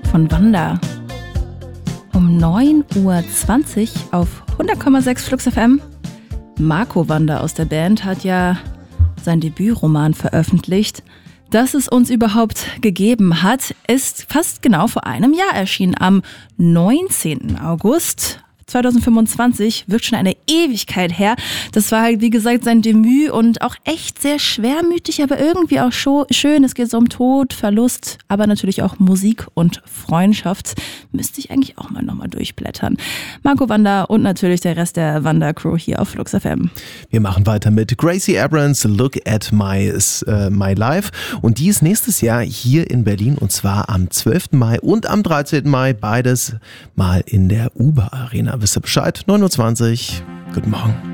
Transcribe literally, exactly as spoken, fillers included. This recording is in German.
von Wanda. Um neun Uhr zwanzig auf hundert Komma sechs Flux F M. Marco Wanda aus der Band hat ja sein Debütroman veröffentlicht. Dass es uns überhaupt gegeben hat, ist fast genau vor einem Jahr erschienen. Am neunzehnten August zweitausendfünfundzwanzig, wirkt schon eine Ewigkeit her. Das war halt, wie gesagt, sein Debüt und auch echt sehr schwermütig, aber irgendwie auch schön. Es geht so um Tod, Verlust, aber natürlich auch Musik und Freundschaft. Müsste ich eigentlich auch mal nochmal durchblättern. Marco Wanda und natürlich der Rest der Wanda-Crew hier auf Flux F M. Wir machen weiter mit Gracie Abrams, Look at My, uh, my Life. Und die ist nächstes Jahr hier in Berlin und zwar am zwölften Mai und am dreizehnten Mai. Beides mal in der Uber Arena. Wisst ihr Bescheid? neun Uhr zwanzig. Guten Morgen.